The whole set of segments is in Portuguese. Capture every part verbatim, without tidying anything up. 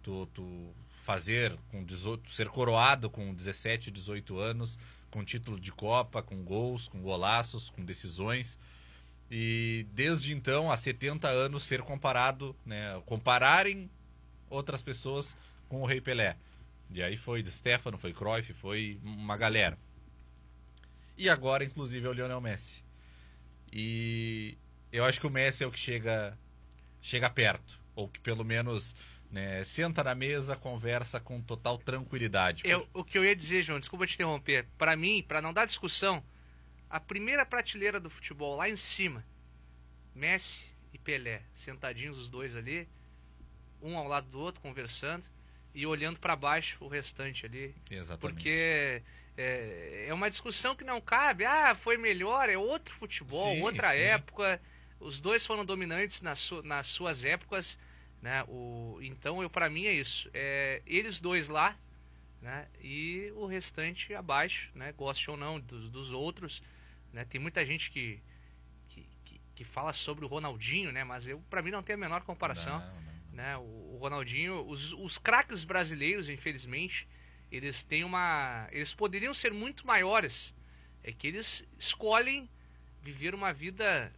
tu, tu fazer com dezoito, ser coroado com dezessete, dezoito anos, com título de Copa, com gols, com golaços, com decisões. E desde então, há setenta anos, ser comparado, né, compararem outras pessoas com o Rei Pelé. E aí foi de Stefano, foi Cruyff, foi uma galera. E agora, inclusive, é o Lionel Messi. E eu acho que o Messi é o que chega, chega perto. Ou que pelo menos, né, senta na mesa, conversa com total tranquilidade. Eu, o que eu ia dizer, João, desculpa te interromper. Para mim, para não dar discussão, a primeira prateleira do futebol lá em cima, Messi e Pelé, sentadinhos os dois ali, um ao lado do outro, conversando, e olhando para baixo o restante ali. Exatamente. Porque é, é uma discussão que não cabe. Ah, foi melhor, é outro futebol, Sim, outra sim. época. Os dois foram dominantes nas, su nas suas épocas, né? O, então, eu para mim é isso. É, eles dois lá, né? E o restante abaixo, né? Goste ou não dos, dos outros, né? Tem muita gente que, que, que, que fala sobre o Ronaldinho, né? Mas eu, para mim não tem a menor comparação. Não, não. Né? O, o Ronaldinho, os, os craques brasileiros, infelizmente, eles têm uma, eles poderiam ser muito maiores. É que eles escolhem viver uma vida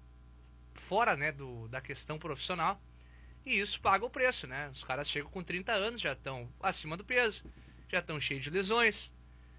fora, né, do, da questão profissional, e isso paga o preço, né? Os caras chegam com trinta anos, já estão acima do peso, já estão cheios de lesões,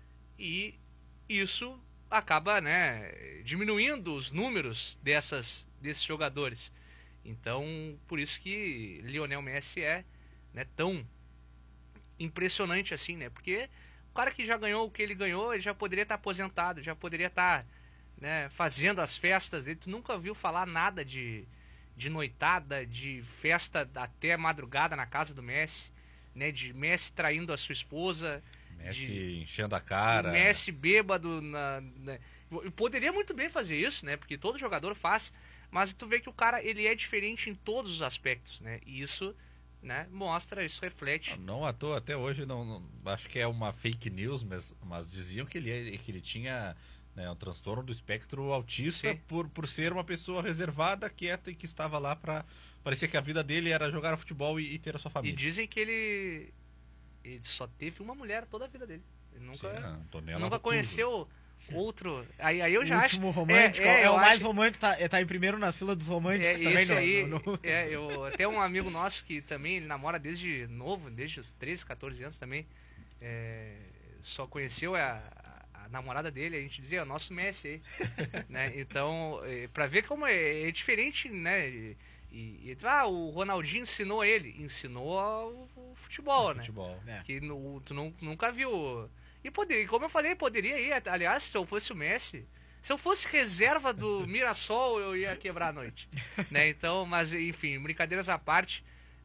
e isso acaba, né, diminuindo os números dessas, desses jogadores. Então, por isso que Lionel Messi é, né, tão impressionante assim, né? Porque o cara que já ganhou o que ele ganhou, ele já poderia estar aposentado, já poderia estar, né, fazendo as festas dele. Tu nunca ouviu falar nada de, de noitada, de festa até madrugada na casa do Messi, né? De Messi traindo a sua esposa. Messi de, enchendo a cara. Messi bêbado. Na, na, poderia muito bem fazer isso, né? Porque todo jogador faz. Mas tu vê que o cara, ele é diferente em todos os aspectos, né? E isso, né, mostra, isso reflete. Não, não à toa, até hoje, não, não, acho que é uma fake news, mas, mas diziam que ele, que ele tinha, né, um transtorno do espectro autista por, por ser uma pessoa reservada, quieta e que estava lá para... Parecia que a vida dele era jogar futebol e, e ter a sua família. E dizem que ele, ele só teve uma mulher toda a vida dele. Ele nunca, Sim, a Antonella nunca Roccuzzo. conheceu outro. Aí, aí eu já o acho. último romântico, é, é, é o eu mais acho, romântico, tá, tá em primeiro na fila dos românticos é, também. esse no, aí, no, no... É, eu, até um amigo nosso que também ele namora desde novo, desde os treze, quatorze anos também, é, só conheceu a, a, a namorada dele, a gente dizia, é o nosso Messi aí. Né? Então, é, pra ver como é, é diferente, né? E, e, ah, o Ronaldinho ensinou ele, ensinou o, o futebol, o né? Futebol. É. Que no, tu não, nunca viu. E poderia, como eu falei, poderia ir. Aliás, se eu fosse o Messi, se eu fosse reserva do Mirassol, eu ia quebrar a noite. Né? Então, mas enfim, brincadeiras à parte,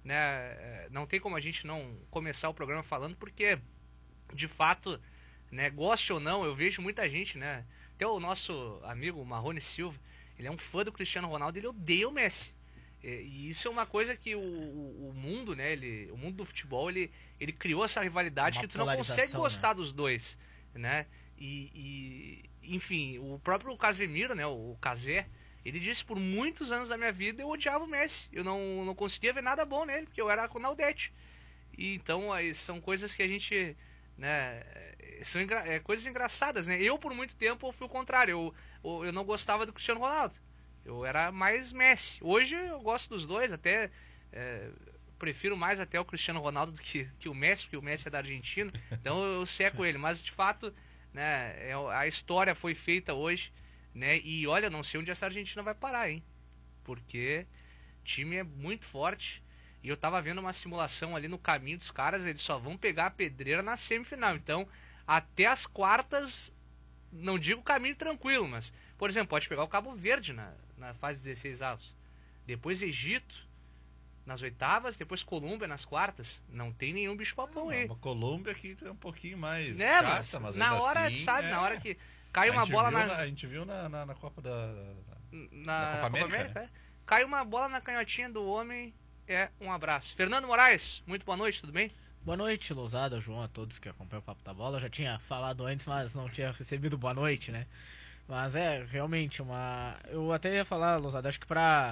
né? Não tem como a gente não começar o programa falando, porque de fato, né, goste ou não, eu vejo muita gente, né? Até o nosso amigo Marrone Silva, ele é um fã do Cristiano Ronaldo, ele odeia o Messi. E isso é uma coisa que o, o, o mundo, né, ele, o mundo do futebol, ele, ele criou essa rivalidade Uma que tu não consegue polarização, gostar, né? dos dois, né? E, e, enfim, o próprio Casemiro, né, o Casé, ele disse, por muitos anos da minha vida eu odiava o Messi. Eu não, não conseguia ver nada bom nele, porque eu era Ronaldete. E então, aí, são coisas que a gente, né, são engra é, coisas engraçadas, né? Eu, por muito tempo, fui o contrário. Eu, eu, eu não gostava do Cristiano Ronaldo. Eu era mais Messi. Hoje eu gosto dos dois, até é, prefiro mais até o Cristiano Ronaldo do que, que o Messi, porque o Messi é da Argentina, então eu seco ele. Mas de fato, né, é, a história foi feita hoje, né? E olha, não sei onde essa Argentina vai parar, hein? Porque o time é muito forte. E eu tava vendo uma simulação ali no caminho dos caras, eles só vão pegar a pedreira na semifinal. Então, até as quartas, não digo caminho tranquilo, mas, por exemplo, pode pegar o Cabo Verde na, na fase dezesseis avos. Depois Egito nas oitavas, depois Colômbia nas quartas. Não tem nenhum bicho papão aí. Uma Colômbia que é um pouquinho mais né, chata, mas, mas na ainda hora, assim, sabe, é... na hora que cai uma a gente bola viu na... na... A gente viu na, na, na Copa da... Na, na Copa América, é. Cai uma bola na canhotinha do homem, é um abraço. Fernando Moraes, muito boa noite, tudo bem? Boa noite, Lousada, João, a todos que acompanham o Papo da Bola. Eu já tinha falado antes, mas não tinha recebido boa noite, né? Mas é realmente uma... Eu até ia falar, Lousada, acho que pra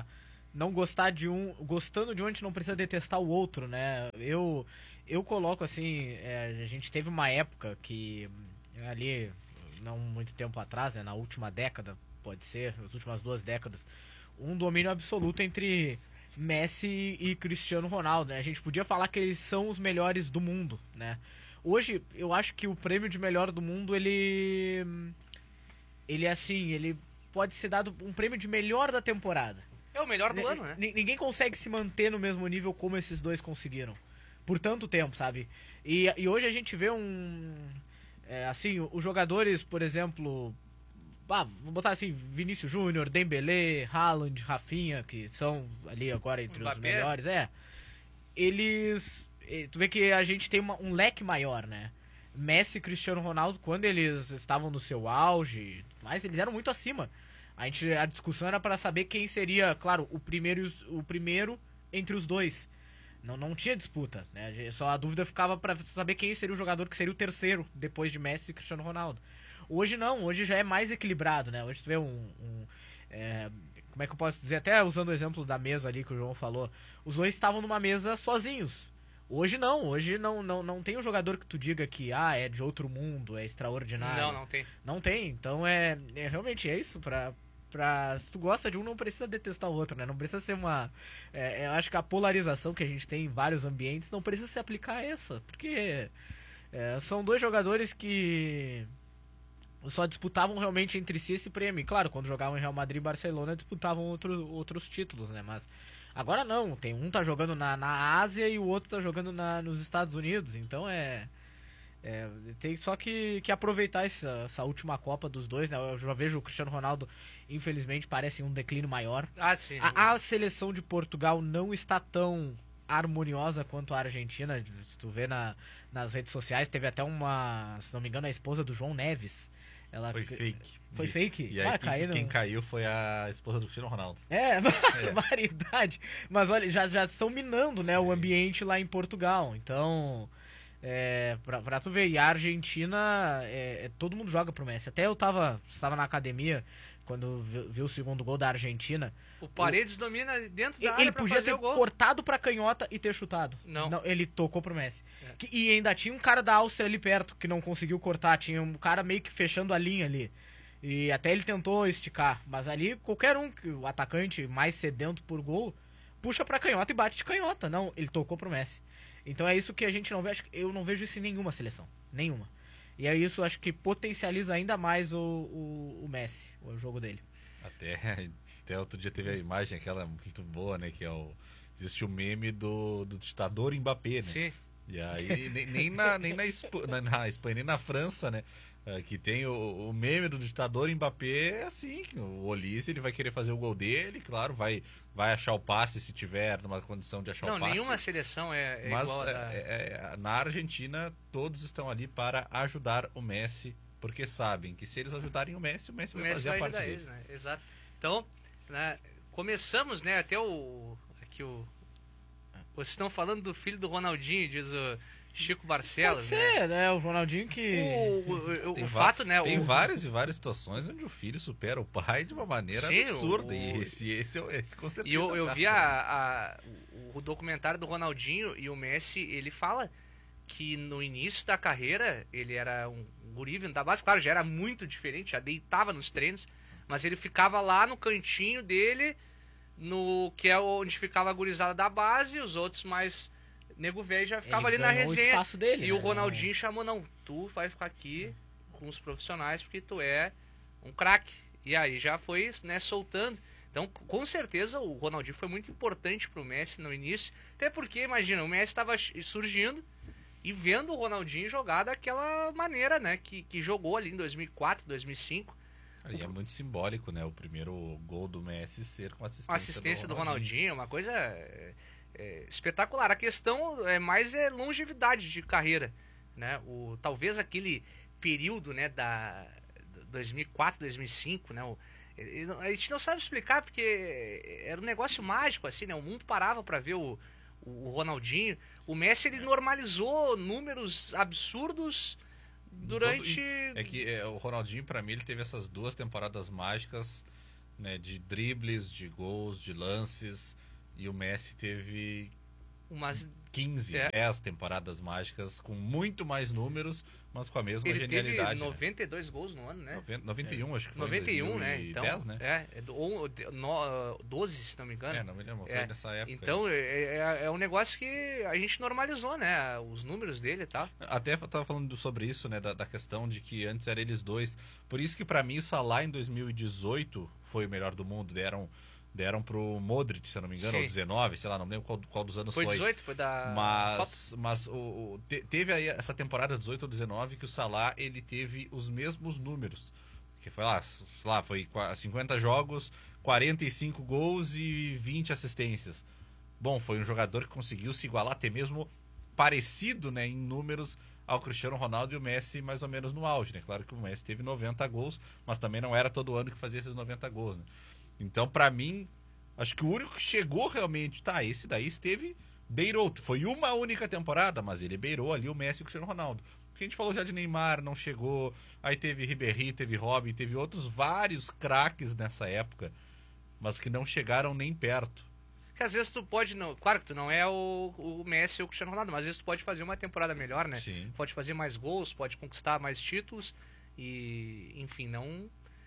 não gostar de um, gostando de um, a gente não precisa detestar o outro, né? Eu, eu coloco assim, é, a gente teve uma época que ali, não muito tempo atrás, né, na última década, pode ser, nas últimas duas décadas, um domínio absoluto entre Messi e Cristiano Ronaldo, né? A gente podia falar que eles são os melhores do mundo, né? Hoje, eu acho que o prêmio de melhor do mundo, ele... Ele é assim, ele pode ser dado um prêmio de melhor da temporada. É o melhor do ano, né? N- Ninguém consegue se manter no mesmo nível como esses dois conseguiram. Por tanto tempo, sabe? E, e hoje a gente vê um... É, assim, os jogadores, por exemplo... Ah, vou botar assim, Vinícius Júnior, Dembélé, Haaland, Rafinha, que são ali agora entre Mbappé. os melhores, é. Eles... Tu vê que a gente tem uma, um leque maior, né? Messi e Cristiano Ronaldo, quando eles estavam no seu auge, mas eles eram muito acima. A, gente, a discussão era para saber quem seria, claro, o primeiro, e os- o primeiro entre os dois. Não, não tinha disputa, né? A gente- Só a dúvida ficava para saber quem seria o jogador que seria o terceiro, depois de Messi e Cristiano Ronaldo. Hoje não, hoje já é mais equilibrado, né? Hoje tu vê um... um, é, como é que eu posso dizer? Até usando o exemplo da mesa ali que o João falou. Os dois estavam numa mesa sozinhos. Hoje não, hoje não, não, não tem um jogador que tu diga que ah, é de outro mundo, é extraordinário. Não, não tem. Não tem, então é, é realmente é isso, pra, pra, se tu gosta de um não precisa detestar o outro, né? Não precisa ser uma... é, eu acho que a polarização que a gente tem em vários ambientes não precisa se aplicar a essa, porque é, são dois jogadores que só disputavam realmente entre si esse prêmio. E, claro, quando jogavam em Real Madrid e Barcelona disputavam outro, outros títulos, né? Mas agora não, tem um tá jogando na, na Ásia e o outro tá jogando na, nos Estados Unidos, então é... É, tem só que, que aproveitar essa, essa última Copa dos dois, né? Eu já vejo o Cristiano Ronaldo, infelizmente, parece um declínio maior. Ah, sim. A, a seleção de Portugal não está tão harmoniosa quanto a Argentina. Se tu vê na, nas redes sociais, teve até uma, se não me engano, a esposa do João Neves. Ela, Foi fake. Foi E- fake? E Ah, aí caiu no- quem caiu foi a esposa do Cristiano Ronaldo. É, barbaridade. Mas olha, já, já estão minando, né, o Sim. ambiente lá em Portugal. Então, é, pra, pra tu ver, e a Argentina, é, é, todo mundo joga pro Messi. Até eu tava, estava na academia quando vi, vi o segundo gol da Argentina. O Paredes domina dentro da Ele área pra podia fazer ter o gol. cortado pra canhota e ter chutado. Não. Ele tocou pro Messi. É. Que- e ainda tinha um cara da Áustria ali perto que não conseguiu cortar. Tinha um cara meio que fechando a linha ali. E até ele tentou esticar. Mas ali, qualquer um, que o atacante mais sedento por gol, puxa pra canhota e bate de canhota. Não, ele tocou pro Messi. Então é isso que a gente não vê. Acho que eu não vejo isso em nenhuma seleção. Nenhuma. E é isso, acho que potencializa ainda mais o, o, o Messi, o jogo dele. Até, até outro dia teve a imagem, aquela muito boa, né? Que é o. Existe o meme do, do ditador Mbappé, né? Sim. E aí, nem, nem, na, nem na, Espa- na, na Espanha, nem na França, né? eh, Que tem o, o meme do ditador Mbappé, é assim, o Olise, ele vai querer fazer o gol dele, claro, vai, vai achar o passe se tiver numa condição de achar Não, o passe. nenhuma seleção é, é Mas igual a é, da... é, é, na Argentina, todos estão ali para ajudar o Messi, porque sabem que se eles ajudarem o Messi, o Messi O vai Messi fazer vai a parte ajudar dele. eles, né? Exato. Então, né, começamos, né, até o... Aqui o... Vocês estão falando do filho do Ronaldinho, diz o Chico Barcelos, Pode né? ser, né? O Ronaldinho que... O, o, o, Tem o va- fato, né? Tem o, várias e várias situações onde o filho supera o pai de uma maneira Sim, absurda. o- E esse, esse, é o- esse com certeza. E eu, eu tá. vi a, a- o, o documentário do Ronaldinho e o Messi, ele fala que no início da carreira ele era um guri vindo da base, claro, já era muito diferente, já deitava nos treinos, mas ele ficava lá no cantinho dele, no que é onde ficava a gurizada da base, e os outros mais nego velho já ficava Ele ali na ganhou o resenha. espaço dele, e né? o Ronaldinho chamou, não, tu vai ficar aqui com os profissionais porque tu é um craque. E aí já foi, né, soltando. Então, c- com certeza, o Ronaldinho foi muito importante pro Messi no início. Até porque, imagina, o Messi estava surgindo e vendo o Ronaldinho jogar daquela maneira, né, que, que jogou ali em dois mil e quatro, dois mil e cinco. E é muito simbólico, né? O primeiro gol do Messi ser com assistência, A assistência do Ronaldinho é uma coisa é, é, espetacular. A questão é mais é longevidade de carreira, né? O, talvez aquele período, né, da dois mil e quatro, dois mil e cinco, né? O, ele- a gente não sabe explicar porque era um negócio mágico, assim, né? O mundo parava para ver o, o Ronaldinho. O Messi, ele normalizou números absurdos durante... É que é, o Ronaldinho, pra mim, ele teve essas duas temporadas mágicas né, de dribles, de gols, de lances, e o Messi teve Umas... quinze, É. dez temporadas mágicas com muito mais números, mas com a mesma Ele teve genialidade. noventa e dois gols no ano, né? Né? noventa e um, acho que foi. noventa e um, em né? dois mil e Então, dez, né? é, é do- ou de- no- doze, se não me engano. É, não me lembro, foi É. nessa época. Então, é, é, é um negócio que a gente normalizou, né? Os números dele e tal. Até eu tava falando sobre isso, né, da, da questão de que antes eram eles dois. Por isso que pra mim o Salah em dois mil e dezoito foi o melhor do mundo. Deram, deram pro Modric, se eu não me engano, Sim. ou dezenove, sei lá, não lembro qual, qual dos anos Foi foi. dezoito, foi da Mas, mas o, o- te- teve aí essa temporada dezoito ou dezenove que o Salah ele teve os mesmos números. Que foi lá, sei lá, foi qua- cinquenta jogos, quarenta e cinco gols e vinte assistências. Bom, foi um jogador que conseguiu se igualar até mesmo parecido, né, em números ao Cristiano Ronaldo e o Messi mais ou menos no auge, né? Claro que o Messi teve noventa gols, mas também não era todo ano que fazia esses noventa gols, né? Então, pra mim, acho que o único que chegou realmente, tá, esse daí esteve, beirou, foi uma única temporada, mas ele beirou ali o Messi e o Cristiano Ronaldo. Porque a gente falou já de Neymar, não chegou, aí teve Ribéry, teve Robin, teve outros vários craques nessa época, mas que não chegaram nem perto. Que às vezes tu pode, não, claro que tu não é o, o Messi ou o Cristiano Ronaldo, mas às vezes tu pode fazer uma temporada melhor, né? Sim. Pode fazer mais gols, pode conquistar mais títulos e, enfim, não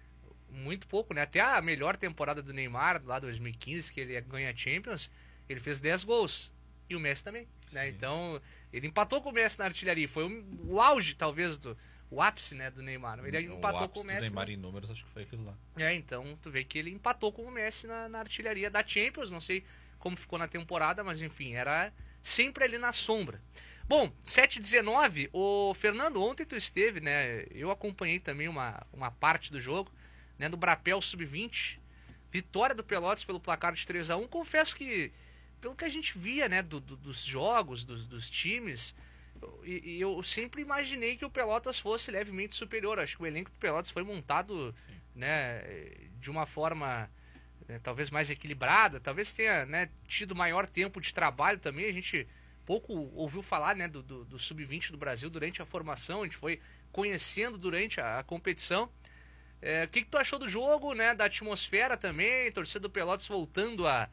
muito pouco, né? Até a melhor temporada do Neymar, lá dois mil e quinze, que ele ganha a Champions, ele fez dez gols. E o Messi também, né? Então, ele empatou com o Messi na artilharia. Foi o, o auge, talvez, do o ápice, né, do Neymar. Ele empatou o com o ápice Messi. do Neymar né? em números, acho que foi aquilo lá. É, então, tu vê que ele empatou com o Messi na, na artilharia da Champions. Não sei como ficou na temporada, mas enfim, era sempre ali na sombra. Bom, sete e dezenove, o Fernando, ontem tu esteve, né? Eu acompanhei também uma, uma parte do jogo, né? Do Brapel sub vinte. Vitória do Pelotas pelo placar de três a um. Confesso que, pelo que a gente via, né? Do, do- dos jogos, dos, dos times, e, e eu sempre imaginei que o Pelotas fosse levemente superior. Acho que o elenco do Pelotas foi montado, né? De uma forma, né, talvez mais equilibrada. Talvez tenha, né, tido maior tempo de trabalho também. A gente pouco ouviu falar, né, do, do, do sub vinte do Brasil durante a formação. A gente foi conhecendo durante a, a competição. É, o que, que tu achou do jogo, né? Da atmosfera também, torcida do Pelotas voltando a,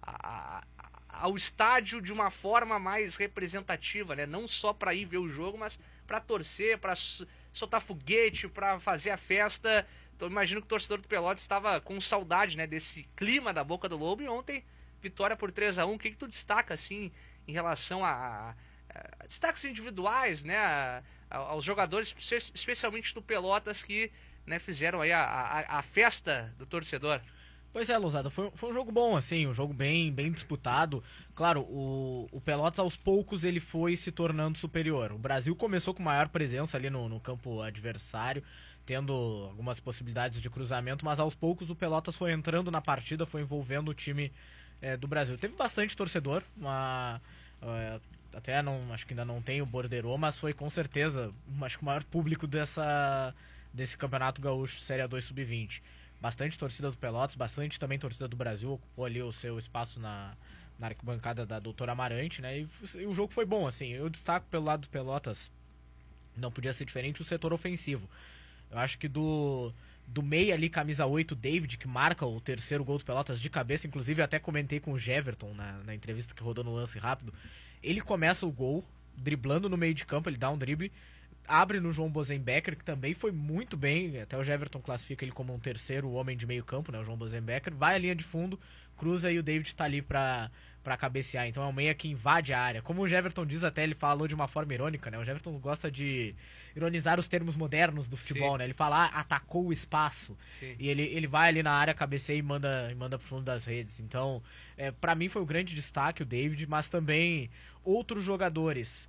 a- a- ao estádio de uma forma mais representativa, né? Não só para ir ver o jogo, mas para torcer, para soltar foguete, para fazer a festa. Então imagino que o torcedor do Pelotas estava com saudade, né? Desse clima da Boca do Lobo. E ontem, vitória por três a um. O que, que tu destaca, assim, em relação a, a- a destaques individuais, né? A- a- aos jogadores, espe- especialmente do Pelotas, que, né, fizeram aí a, a, a festa do torcedor. Pois é, Lousada, foi, foi um jogo bom, assim, um jogo bem, bem disputado. Claro, o, o Pelotas aos poucos ele foi se tornando superior. O Brasil começou com maior presença ali no, no campo adversário, tendo algumas possibilidades de cruzamento, mas aos poucos o Pelotas foi entrando na partida, foi envolvendo o time eh, do Brasil. Teve bastante torcedor, uma, eh, até não, acho que ainda não tem o borderô, mas foi com certeza, acho que o maior público dessa, desse Campeonato Gaúcho Série A dois sub vinte. Bastante torcida do Pelotas, bastante também torcida do Brasil, ocupou ali o seu espaço na, na arquibancada da doutora Amarante, né? E, e o jogo foi bom, assim. Eu destaco pelo lado do Pelotas, não podia ser diferente, o setor ofensivo. Eu acho que do, do meio ali, camisa oito, David, que marca o terceiro gol do Pelotas de cabeça, inclusive eu até comentei com o Jeverton na, na entrevista que rodou no Lance Rápido. Ele começa o gol, driblando no meio de campo, ele dá um drible, abre no João Bozenbecker, que também foi muito bem, até o Jeverton classifica ele como um terceiro homem de meio campo, né, o João Bozenbecker, vai à linha de fundo, cruza e o David tá ali pra, pra cabecear, então é um meia que invade a área. Como o Jeverton diz até, ele falou de uma forma irônica, né, o Jeverton gosta de ironizar os termos modernos do futebol, Sim. né, ele fala, ah, atacou o espaço, Sim. e ele, ele vai ali na área, cabeceia e manda, e manda pro fundo das redes. Então, é, para mim foi o grande destaque o David, mas também outros jogadores.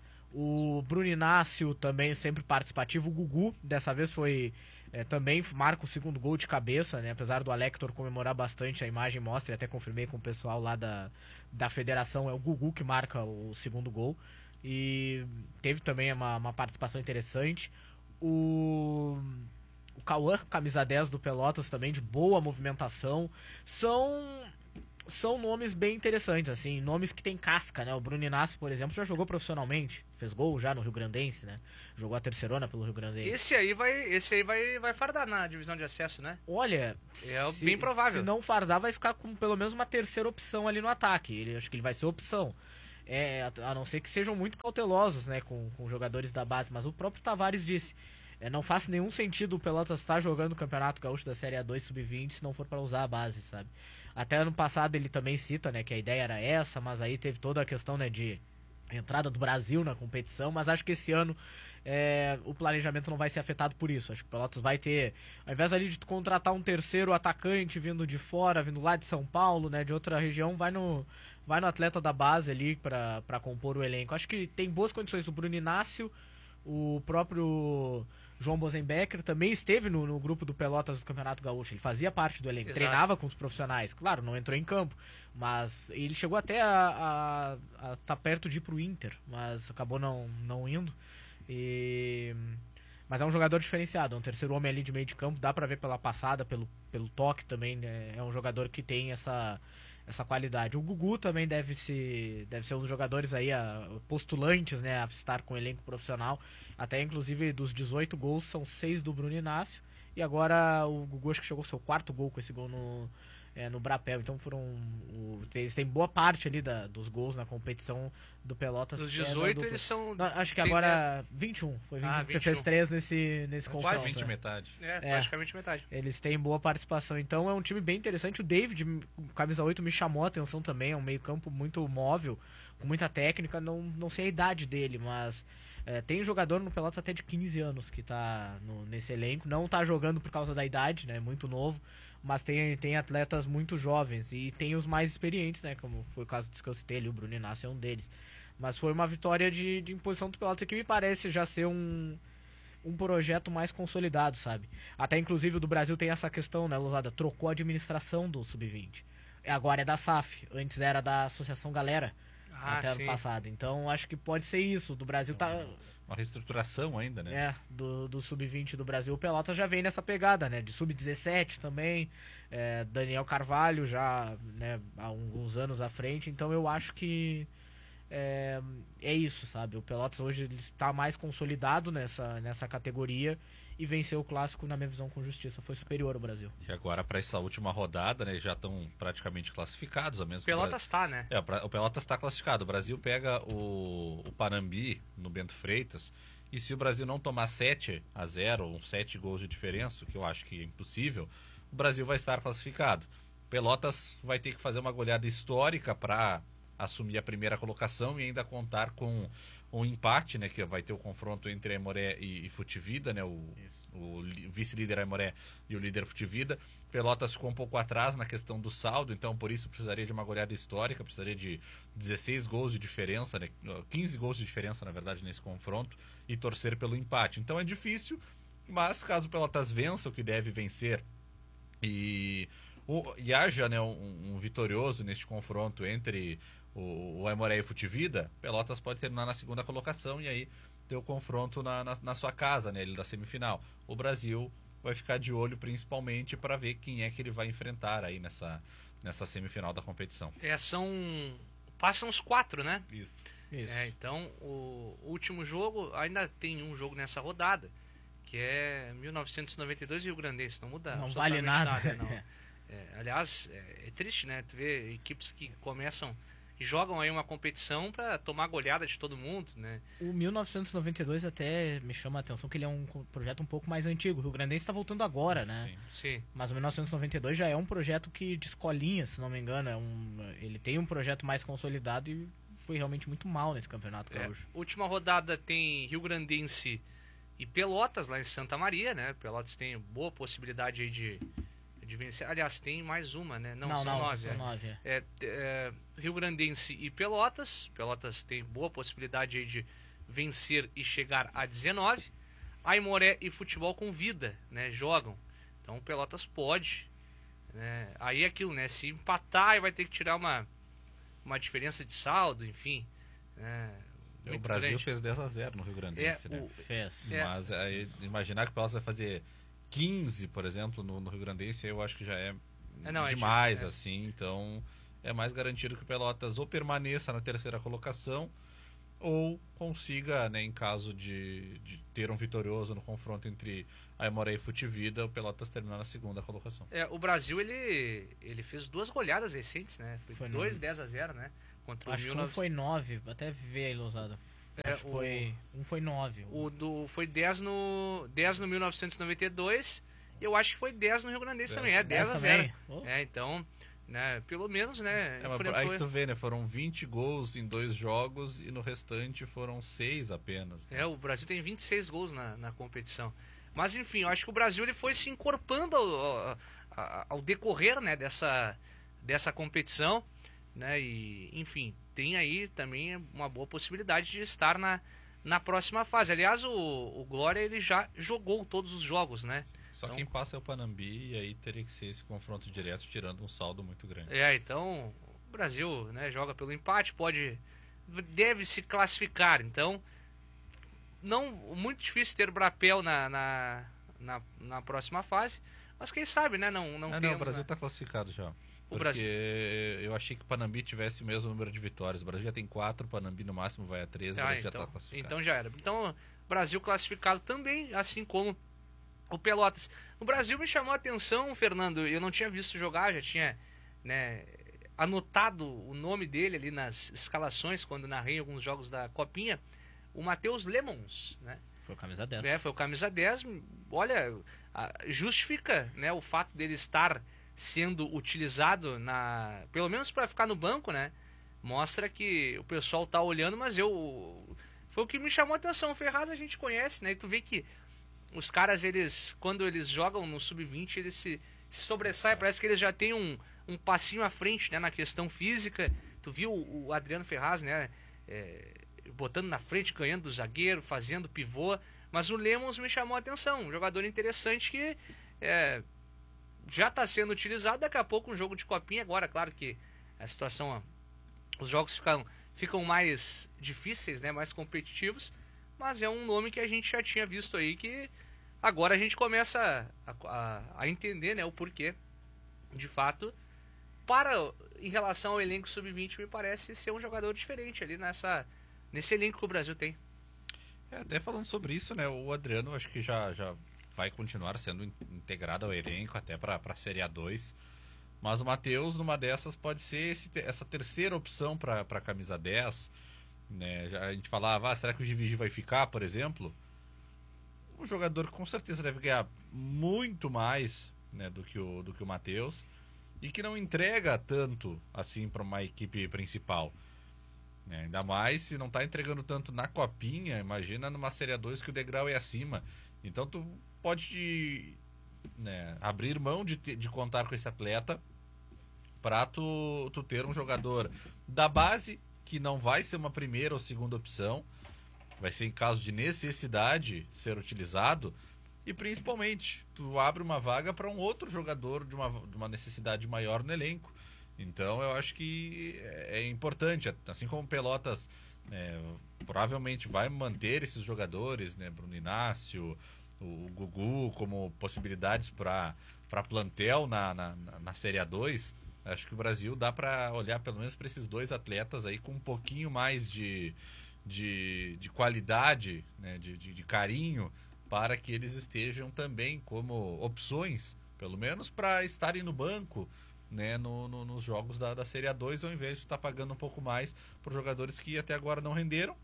O Bruno Inácio também sempre participativo. O Gugu, dessa vez foi é, também marca o segundo gol de cabeça, né? Apesar do Alector comemorar bastante, a imagem mostra, e até confirmei com o pessoal lá da, da federação, é o Gugu que marca o segundo gol. E teve também uma, uma participação interessante. O, o Cauã, camisa dez do Pelotas também, de boa movimentação. São... são nomes bem interessantes, assim, nomes que tem casca, né? O Bruno Inácio, por exemplo, já jogou profissionalmente, fez gol já no Rio Grandense, né? Jogou a terceirona pelo Rio Grandense. Esse aí vai, esse aí vai, vai fardar na divisão de acesso, né? Olha, É se, bem provável. Se não fardar, vai ficar com pelo menos uma terceira opção ali no ataque. Ele, acho que ele vai ser opção. É, a não ser que sejam muito cautelosos, né, com, com jogadores da base. Mas o próprio Tavares disse, é, não faz nenhum sentido o Pelotas estar jogando o Campeonato Gaúcho da Série A dois sub vinte se não for para usar a base, sabe? Até ano passado ele também cita, né, que a ideia era essa, mas aí teve toda a questão, né, de entrada do Brasil na competição, mas acho que esse ano é, o planejamento não vai ser afetado por isso. Acho que o Pelotas vai ter, ao invés ali de tu contratar um terceiro atacante vindo de fora, vindo lá de São Paulo, né, de outra região, vai no, vai no atleta da base ali pra, pra compor o elenco. Acho que tem boas condições. O Bruno Inácio, o próprio João Bozenbecker também esteve no, no grupo do Pelotas do Campeonato Gaúcho. Ele fazia parte do elenco, Exato. Treinava com os profissionais. Claro, não entrou em campo, mas ele chegou até a estar tá perto de ir pro Inter, mas acabou não, não indo. E... Mas é um jogador diferenciado, é um terceiro homem ali de meio de campo, dá pra ver pela passada, pelo, pelo toque também, né? É um jogador que tem essa, essa qualidade. O Gugu também deve, se, deve ser um dos jogadores aí, a, postulantes, né, a estar com o elenco profissional. Até inclusive dos dezoito gols, são seis do Bruno Inácio. E agora o Gugu acho que chegou ao seu quarto gol com esse gol no, é, no Brapel. Então foram. O, eles têm boa parte ali da, dos gols na competição do Pelotas. Dos que é dezoito do- eles são... Não, acho que tem agora vinte e um. Foi vinte e um, Ah, porque vinte e um. fez três nesse, nesse confronto. Quase vinte né? metade. É, É. praticamente metade. Eles têm boa participação, então é um time bem interessante. O David, camisa oito, me chamou a atenção também. É um meio-campo muito móvel, com muita técnica. Não, não sei a idade dele, mas é, tem jogador no Pelotas até de quinze anos que tá no- nesse elenco. Não tá jogando por causa da idade, né? Muito novo. Mas tem, tem atletas muito jovens e tem os mais experientes, né? Como foi o caso dos que eu citei ali, o Bruno Inácio é um deles. Mas foi uma vitória de, de imposição do Pelotas que me parece já ser um, um projeto mais consolidado, sabe? Até inclusive o do Brasil tem essa questão, né, Lousada? Trocou a administração do sub vinte. Agora é da S A F, antes era da Associação Galera, Ah, até sim. ano passado. Então acho que pode ser isso. Do Brasil tá. Uma reestruturação ainda, né? É, do, do sub vinte do Brasil. O Pelotas já vem nessa pegada, né? De sub dezessete também. É, Daniel Carvalho já, né, há alguns anos à frente. Então eu acho que é, é isso, sabe? O Pelotas hoje ele está mais consolidado nessa, nessa categoria e venceu o clássico, na minha visão, com justiça. Foi superior ao Brasil. E agora, para essa última rodada, né, já estão praticamente classificados, ao menos que o Pelotas tá, né? É, o Pelotas está classificado. O Brasil pega o, o Panambi no Bento Freitas. E se o Brasil não tomar sete a zero, ou sete gols de diferença, o que eu acho que é impossível, o Brasil vai estar classificado. Pelotas vai ter que fazer uma goleada histórica para assumir a primeira colocação e ainda contar com um empate, né, que vai ter o confronto entre Aimoré e, e Futivida, né, o, o li- vice-líder Aimoré e o líder Futivida. Pelotas ficou um pouco atrás na questão do saldo, então por isso precisaria de uma goleada histórica, precisaria de dezesseis gols de diferença, né, quinze gols de diferença, na verdade, nesse confronto, e torcer pelo empate. Então é difícil, mas caso o Pelotas vença, o que deve vencer, e, o, e haja, né, um, um vitorioso neste confronto entre o, o Aimoré e o Futivida, Pelotas pode terminar na segunda colocação e aí ter o confronto na, na, na sua casa, né, ele da semifinal. O Brasil vai ficar de olho principalmente para ver quem é que ele vai enfrentar aí nessa, nessa semifinal da competição. É, são... Passam os quatro, né? Isso. Isso. É, então, o último jogo, ainda tem um jogo nessa rodada, que é mil novecentos e noventa e dois Rio Grandense, não muda Não absolutamente vale nada. não. É, aliás, é, é triste, né? Tu vê equipes que começam e jogam aí uma competição pra tomar goleada de todo mundo, né? O mil novecentos e noventa e dois até me chama a atenção que ele é um co- projeto um pouco mais antigo. O Rio Grandense está voltando agora, né? Sim. Sim. Mas o mil novecentos e noventa e dois já é um projeto que de escolinha, se não me engano. É um, ele tem um projeto mais consolidado e foi realmente muito mal nesse campeonato É, gaúcho. última rodada tem Rio Grandense e Pelotas, lá em Santa Maria, né? Pelotas tem boa possibilidade aí de, de vencer. Aliás, tem mais uma, né? Não, são nove. são é. nove. é. É, é, Rio Grandense e Pelotas. Pelotas tem boa possibilidade aí de vencer e chegar a dezenove. Aimoré e Futebol com Vida, né? Jogam. Então o Pelotas pode. Né? Aí é aquilo, né? Se empatar, vai ter que tirar uma, uma diferença de saldo, enfim. Né? O Muito Brasil grande. fez dez a zero no Rio Grandense, É, né? o- Fez. É. Mas aí, imaginar que o Pelotas vai fazer quinze, por exemplo, no, no Rio Grandense, eu acho que já é, É, não, é demais, de- é. assim. Então, é mais garantido que o Pelotas ou permaneça na terceira colocação ou consiga, né, em caso de, de ter um vitorioso no confronto entre a Aimoré e Futivida, o Pelotas terminar na segunda colocação. É, o Brasil, ele, ele fez duas goleadas recentes, né? Foi, Foi dois no- dez a zero, né? Contra o Acho que um mil e novecentos. foi nove, até ver aí, Lousada. É, Acho que o- foi, um foi nove. O do, foi dez no, dez no mil novecentos e noventa e dois e eu acho que foi dez no Rio Grandense também. É dez a zero. também. Oh. É, então, né, pelo menos, né? É, mas enfrentou- aí tu vê, né? Foram vinte gols em dois jogos e no restante foram seis apenas. Né? É, o Brasil tem vinte e seis gols na, na competição. Mas, enfim, eu acho que o Brasil ele foi se encorpando ao, ao, ao decorrer, né, dessa, dessa competição. Né, e, enfim, tem aí também uma boa possibilidade de estar na, na próxima fase. Aliás, o, o Glória ele já jogou todos os jogos, né? Só Então- quem passa é o Panambi e aí teria que ser esse confronto direto, tirando um saldo muito grande. É, então o Brasil, né, joga pelo empate, pode, deve se classificar. Então, não muito difícil ter Brapel na, na, na, na próxima fase, mas quem sabe, né? Não, não Ah, tem. não, o Brasil está classificado já. O Porque Brasil- eu achei que o Panambi tivesse o mesmo número de vitórias. O Brasil já tem quatro, o Panambi no máximo vai a três, o Ah, Brasil já então, está classificado. então já era. Então, Brasil classificado também, assim como o Pelotas. O Brasil me chamou a atenção, Fernando. Eu não tinha visto jogar, já tinha, né, anotado o nome dele ali nas escalações quando narrei alguns jogos da Copinha. O Matheus Lemons, né? Foi o camisa dez. É, foi o camisa dez. Olha, a- justifica, né, o fato dele estar sendo utilizado na, pelo menos para ficar no banco, né? Mostra que o pessoal tá olhando, mas eu foi o que me chamou a atenção. O Ferraz a gente conhece, né? E tu vê que os caras, eles quando eles jogam no sub vinte, eles se, se sobressaem, parece que eles já têm um, um passinho à frente, né, na questão física. Tu viu o, o Adriano Ferraz, né, é, botando na frente, ganhando do zagueiro, fazendo pivô, mas o Lemons me chamou a atenção, um jogador interessante que é, já está sendo utilizado. Daqui a pouco um jogo de copinha, agora claro que a situação, ó, os jogos ficam, ficam mais difíceis, né, mais competitivos, mas é um nome que a gente já tinha visto aí, que agora a gente começa a, a, a entender, né, o porquê, de fato, para em relação ao elenco sub vinte, me parece ser um jogador diferente ali nessa, nesse elenco que o Brasil tem. É, até falando sobre isso, né? O Adriano acho que já, já vai continuar sendo in- integrado ao elenco até para a Série A dois. Mas o Matheus, numa dessas, pode ser esse te- essa terceira opção para a camisa dez. Né? Já a gente falava, ah, será que o Givigi vai ficar, por exemplo? Um jogador que com certeza deve ganhar muito mais, né, do que o, do que o Matheus. E que não entrega tanto assim para uma equipe principal. Né? Ainda mais se não tá entregando tanto na copinha, imagina numa Série A dois que o degrau é acima. Então tu pode, né, abrir mão de, te- de contar com esse atleta para tu, tu ter um jogador da base que não vai ser uma primeira ou segunda opção, vai ser em caso de necessidade ser utilizado, e principalmente tu abre uma vaga para um outro jogador de uma, de uma necessidade maior no elenco. Então eu acho que é é importante, assim como o Pelotas, né, provavelmente vai manter esses jogadores, né, Bruno Inácio, o Gugu, como possibilidades para plantel na, na, na- na Série A dois. Acho que o Brasil dá para olhar pelo menos para esses dois atletas aí com um pouquinho mais de, de, de qualidade, né, de, de, de carinho, para que eles estejam também como opções, pelo menos para estarem no banco, né, no, no- nos jogos da, da Série A dois, ao invés de estar pagando um pouco mais por jogadores que até agora não renderam.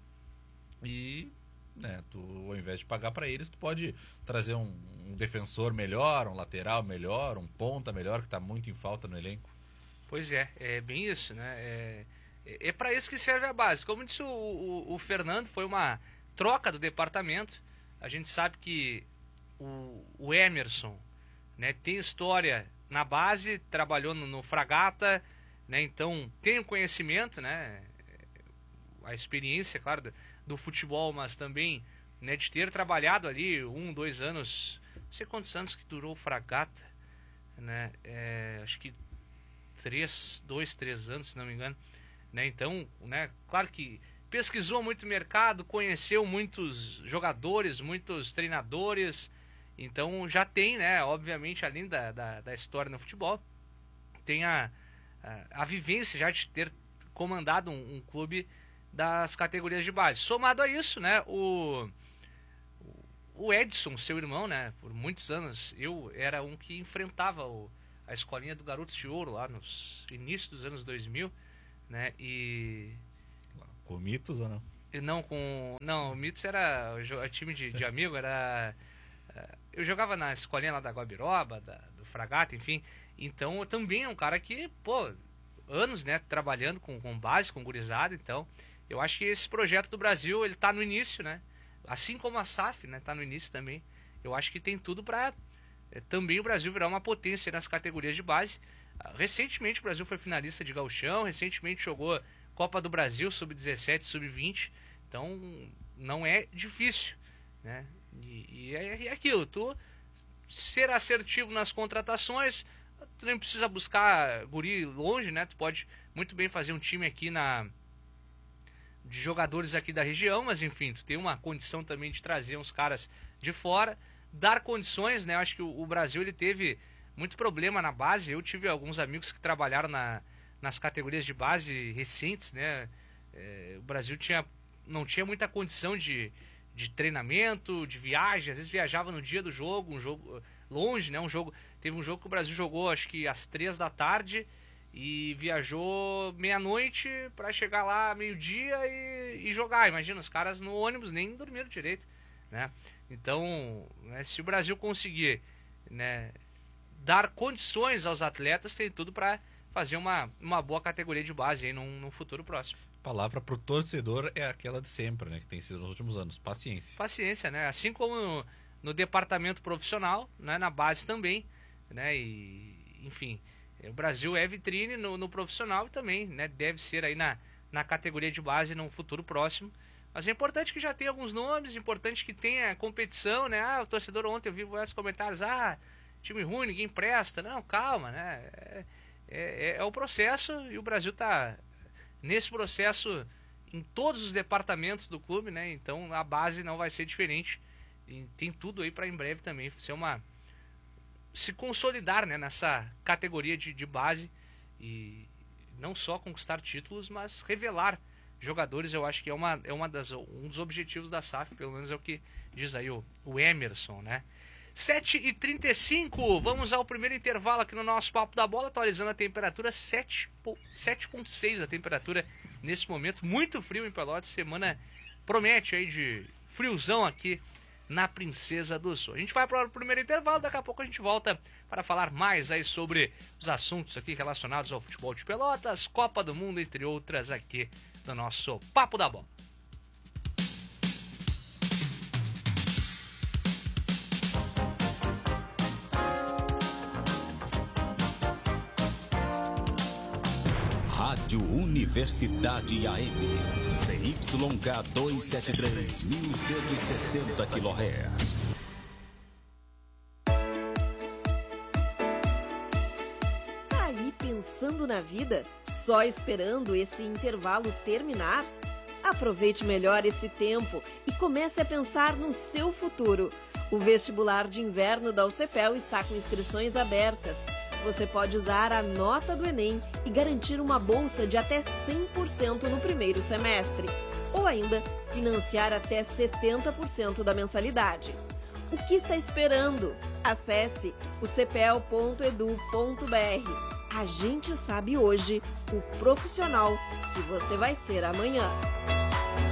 E, né, tu, ao invés de pagar para eles, tu pode trazer um, um defensor melhor, um lateral melhor, um ponta melhor, que está muito em falta no elenco. Pois é, é bem isso, né? É, é para isso que serve a base. Como disse o, o, o Fernando, foi uma troca do departamento. A gente sabe que o, o Emerson, né, tem história na base, trabalhou no, no Fragata, né, então tem o conhecimento, né, a experiência, claro, do, do futebol, mas também, né, de ter trabalhado ali um, dois anos, não sei quantos anos que durou o Fragata, né, é, acho que três, dois, três anos, se não me engano, né, então, né, claro que pesquisou muito o mercado, conheceu muitos jogadores, muitos treinadores, então já tem, né, obviamente, além da, da, da história no futebol, tem a, a, a vivência já de ter comandado um, um clube das categorias de base. Somado a isso, né, o, o Edson, seu irmão, né, por muitos anos, eu era um que enfrentava o, a escolinha do Garotos de Ouro lá nos inícios dos anos dois mil, né, e... Com Mitos ou não? Não, com... Não, o Mitos era o time de, de amigo, era... Eu jogava na escolinha lá da Guabiroba, da, do Fragata, enfim. Então, eu também é um cara que, pô, anos, né, trabalhando com, com base, com gurizada. Então, eu acho que esse projeto do Brasil, ele tá no início, né? Assim como a S A F, né, tá no início também. Eu acho que tem tudo para é, também o Brasil virar uma potência nas categorias de base. Recentemente, o Brasil foi finalista de Gauchão, recentemente jogou Copa do Brasil, sub dezessete, sub vinte. Então, não é difícil, né? E, e é, é aquilo, tu ser assertivo nas contratações, tu nem precisa buscar guri longe, né? Tu pode muito bem fazer um time aqui na de jogadores aqui da região, mas enfim, tu tem uma condição também de trazer uns caras de fora, dar condições, né? Eu acho que o, o Brasil ele teve muito problema na base. Eu tive alguns amigos que trabalharam na, nas categorias de base recentes, né? É, o Brasil tinha, não tinha muita condição de de treinamento, de viagem, às vezes viajava no dia do jogo, um jogo longe, né, um jogo, teve um jogo que o Brasil jogou acho que às três da tarde e viajou meia-noite para chegar lá meio-dia e, e jogar, imagina, os caras no ônibus nem dormiram direito, né, então, né, se o Brasil conseguir, né, dar condições aos atletas, tem tudo para fazer uma, uma boa categoria de base aí num, num futuro próximo. A palavra pro torcedor é aquela de sempre, né? Que tem sido nos últimos anos. Paciência. Paciência, né? Assim como no, no departamento profissional, né? Na base também, né? E, enfim, o Brasil é vitrine no, no profissional também, né? Deve ser aí na, na categoria de base no futuro próximo. Mas é importante que já tenha alguns nomes, é importante que tenha competição, né? Ah, o torcedor ontem eu vi esses comentários, ah, time ruim, ninguém presta. Não, calma, né? É, é, é o processo e o Brasil tá nesse processo em todos os departamentos do clube, né? Então a base não vai ser diferente. E tem tudo aí para em breve também ser uma se consolidar, né, nessa categoria de, de base e não só conquistar títulos, mas revelar jogadores. Eu acho que é uma é uma das um dos objetivos da S A F, pelo menos é o que diz aí o, o Emerson, né? sete e trinta e cinco, vamos ao primeiro intervalo aqui no nosso Papo da Bola, atualizando a temperatura, sete vírgula seis a temperatura nesse momento, muito frio em Pelotas, semana promete aí de friozão aqui na Princesa do Sul. A gente vai para o primeiro intervalo, daqui a pouco a gente volta para falar mais aí sobre os assuntos aqui relacionados ao futebol de Pelotas, Copa do Mundo, entre outras aqui no nosso Papo da Bola. Rádio Universidade A M, C Y K duzentos e setenta e três, mil cento e sessenta quilohertz. Tá aí pensando na vida? Só esperando esse intervalo terminar? Aproveite melhor esse tempo e comece a pensar no seu futuro. O vestibular de inverno da U C P E L está com inscrições abertas. Você pode usar a nota do Enem e garantir uma bolsa de até cem por cento no primeiro semestre. Ou ainda, financiar até setenta por cento da mensalidade. O que está esperando? Acesse o c p e l ponto e d u ponto b r. A gente sabe hoje o profissional que você vai ser amanhã.